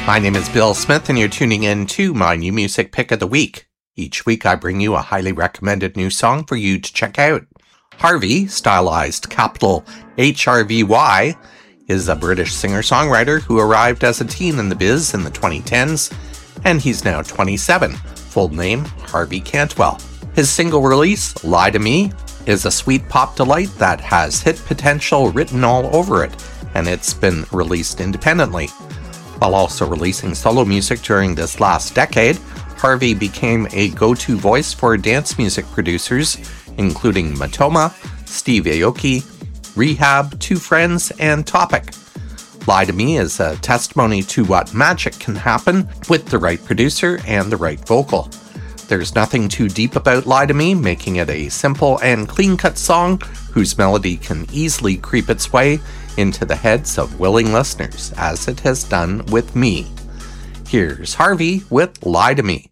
My name is Bill Smith, and you're tuning in to my new music pick of the week. Each week, I bring you a highly recommended new song for you to check out. Harvey, stylized capital HRVY, is a British singer-songwriter who arrived as a teen in the biz in the 2010s, and he's now 27. Full name, Harvey Cantwell. His single release, Lie to Me, is a sweet pop delight that has hit potential written all over it, and it's been released independently. While also releasing solo music during this last decade, Harvey became a go-to voice for dance music producers, including Matoma, Steve Aoki, Rehab, Two Friends, and Topic. Lie to Me is a testimony to what magic can happen with the right producer and the right vocal. There's nothing too deep about Lie to Me, making it a simple and clean-cut song whose melody can easily creep its way into the heads of willing listeners, as it has done with me. Here's Harvey with Lie to Me.